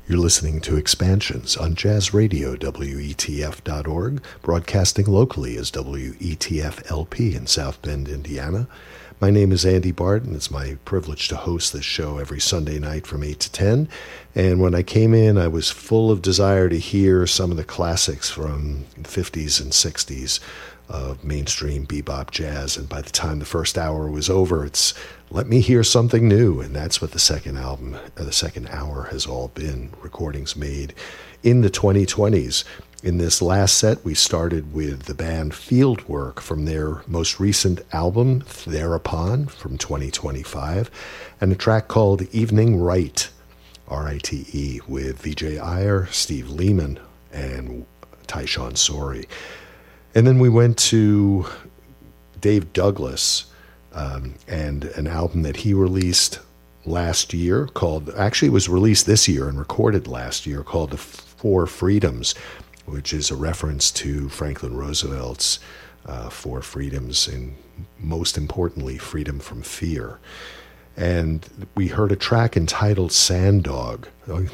You're listening to Expansions on Jazz Radio, WETF.org, broadcasting locally as WETF-LP in South Bend, Indiana. My name is Andy Barton. It's my privilege to host this show every Sunday night from 8 to 10. And when I came in, I was full of desire to hear some of the classics from the 50s and 60s of mainstream bebop jazz. And by the time the first hour was over, it's let me hear something new. And that's what the second hour has all been. Recordings made in the 2020s. In this last set, we started with the band Fieldwork from their most recent album, Thereupon, from 2025, and a track called Evening Rite, R-I-T-E, with Vijay Iyer, Steve Lehman, and Tyshawn Sorey. And then we went to Dave Douglas and an album that he released last year it was released this year and recorded last year, called The Four Freedoms, which is a reference to Franklin Roosevelt's Four Freedoms, and most importantly, freedom from fear. And we heard a track entitled Sandhog,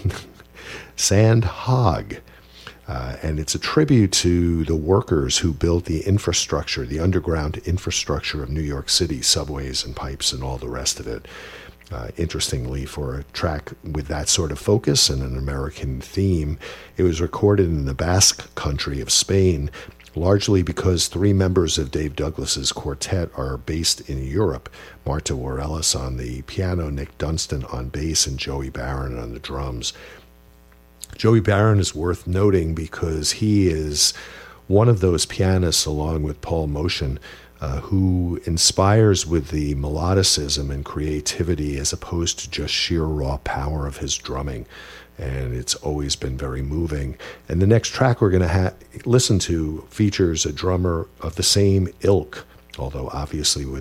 and it's a tribute to the workers who built the infrastructure, the underground infrastructure of New York City, subways and pipes and all the rest of it. Interestingly, for a track with that sort of focus and an American theme, it was recorded in the Basque country of Spain, largely because three members of Dave Douglas's quartet are based in Europe: Marta Orellis on the piano, Nick Dunstan on bass, and Joey Barron on the drums. Joey Barron is worth noting because he is one of those pianists, along with Paul Motian, who inspires with the melodicism and creativity as opposed to just sheer raw power of his drumming. And it's always been very moving. And the next track we're going to listen to features a drummer of the same ilk, although obviously with